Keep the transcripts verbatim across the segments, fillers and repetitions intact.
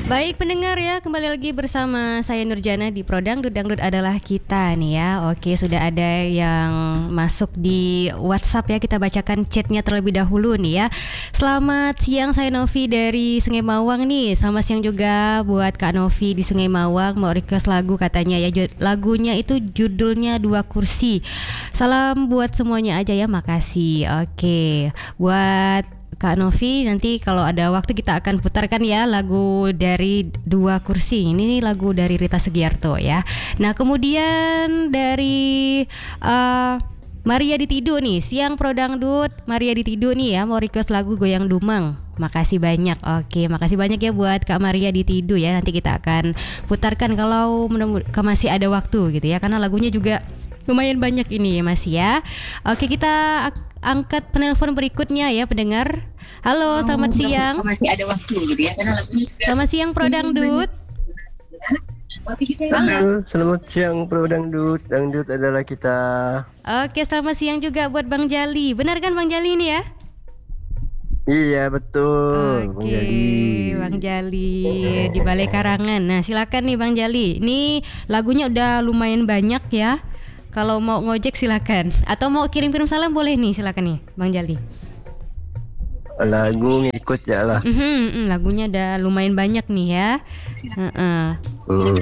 Baik pendengar ya, kembali lagi bersama saya Nurjana di Pro Dangdut. Dangdut adalah kita nih ya. Oke, sudah ada yang masuk di WhatsApp ya. Kita bacakan chatnya terlebih dahulu nih ya. Selamat siang, saya Novi dari Sungai Mawang nih. Selamat siang juga buat Kak Novi di Sungai Mawang. Mau request lagu katanya ya. Lagunya itu judulnya Dua Kursi. Salam buat semuanya aja ya, makasih. Oke, buat Kak Novi, nanti kalau ada waktu kita akan putarkan ya lagu dari Dua Kursi. Ini lagu dari Rita Sugiarto ya. Nah kemudian dari uh, Maria Ditidu nih, siang Pro Dangdut. Maria Ditidu nih ya, mau request lagu Goyang Dumang. Makasih banyak. Oke, makasih banyak ya buat Kak Maria Ditidu ya. Nanti kita akan putarkan kalau menemu- masih ada waktu gitu ya, karena lagunya juga lumayan banyak ini ya Mas ya. Oke, kita angkat penelpon berikutnya ya pendengar. Halo, selamat oh, siang. Masih ada waktu gitu ya, karena lagunya juga selamat siang Pro Dangdut. Halo, selamat siang Pro Dangdut. Dangdut adalah kita. Oke, selamat siang juga buat Bang Jali. Benar kan Bang Jali ini ya? Iya betul. Oke, Bang Jali. Bang Jali di Balai Karangan. Nah silakan nih Bang Jali. Ini lagunya udah lumayan banyak ya. Kalau mau ngojek silakan, atau mau kirim-kirim salam boleh nih, silakan nih Bang Jali. Lagu ngikut ya lah. Mm-hmm, lagunya udah lumayan banyak nih ya. Uh-uh. Hmm.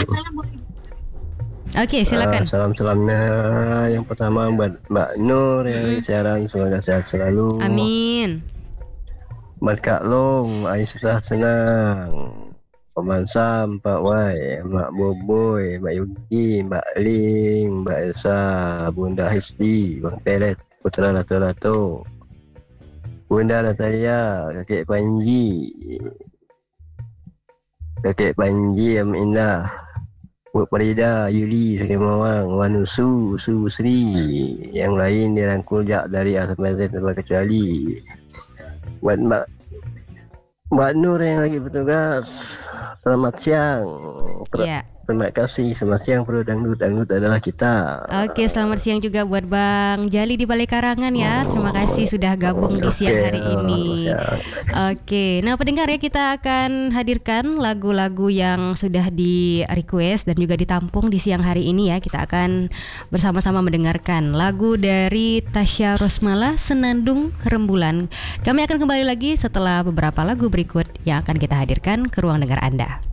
Oke, silakan. Uh, salam-salamnya yang pertama buat Mbak Nur yang mm-hmm. siaran, semoga sehat selalu. Amin. Buat Kak Long, Ai susah senang. Paman Sam, Pak Wai, Mak Boboy, Mak Yugi, Mbak Ling, Mbak Elsa, Bunda Histi, Bang Pelet, Putra Lato-Lato, Bunda Natalia, Kakek Panji, Kakek Panji yang indah, Buat Farida, Yuli, Sungai Mawang, Wanusu, Su Sri, yang lain dirangkul jak dari asal Mazet tanpa kecuali. Buat Mbak Mbak Nur yang lagi bertugas, selamat siang. Iya. Terima kasih. Selamat siang Pro Dangdut. Dangdut adalah kita. Oke, selamat siang juga buat Bang Jali di Balai Karangan ya. Terima kasih sudah gabung di siang hari ini. Oke, nah pendengar ya, kita akan hadirkan lagu-lagu yang sudah di request dan juga ditampung di siang hari ini ya. Kita akan bersama-sama mendengarkan lagu dari Tasya Rosmala, Senandung Rembulan. Kami akan kembali lagi setelah beberapa lagu berikut yang akan kita hadirkan ke ruang dengar Anda.